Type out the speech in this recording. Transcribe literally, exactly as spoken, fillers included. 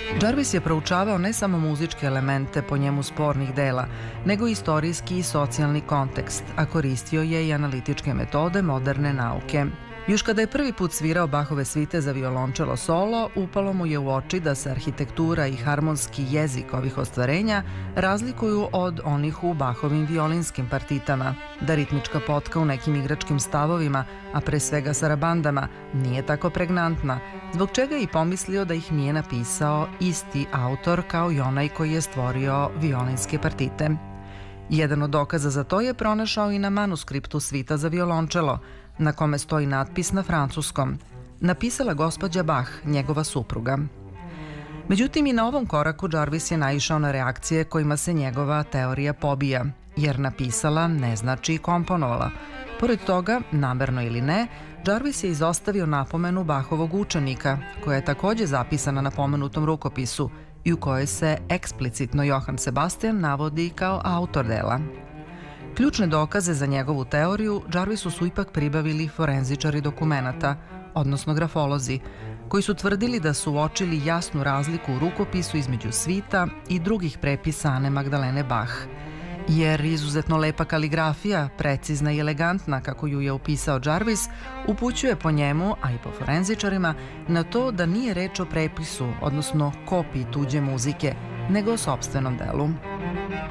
Jarvis je proučavao ne samo muzičke elemente po njemu spornih dela, nego i istorijski i socijalni kontekst, a koristio je i analitičke metode moderne nauke. Još kada je prvi put svirao Bachove svite za violončelo solo, upalo mu je u oči da se arhitektura i harmonski jezik ovih ostvarenja razlikuju od onih u Bachovim violinskim partitama, da ritmička potka u nekim igračkim stavovima, a pre svega sarabandama, nije tako pregnantna, zbog čega je i pomislio da ih nije napisao isti autor kao i onaj koji je stvorio violinske partite. Jedan od dokaza za to je pronašao i na manuskriptu svita za violončelo, na kome stoji natpis na francuskom. Napisala gospođa Bach, njegova supruga. Međutim, i na ovom koraku Jarvis je naišao na reakcije kojima se njegova teorija pobija, jer napisala ne znači komponovala. Pored toga, namerno ili ne, Jarvis je izostavio napomenu Bachovog učenika, koja je takođe zapisana na pomenutom rukopisu i u kojoj se eksplicitno Johann Sebastian navodi kao autor dela. Ključne dokaze za njegovu teoriju Jarvisu su ipak pribavili forenzičari dokumenata, odnosno grafolozi, koji su tvrdili da su uočili jasnu razliku u rukopisu između svita i drugih prepisa Ane Magdalene Bach. Jer izuzetno lepa kaligrafija, precizna i elegantna kako ju je upisao Jarvis, upućuje po njemu, a i po forenzičarima, na to da nije reč o prepisu, odnosno kopiji tuđe muzike, nego o sopstvenom delu.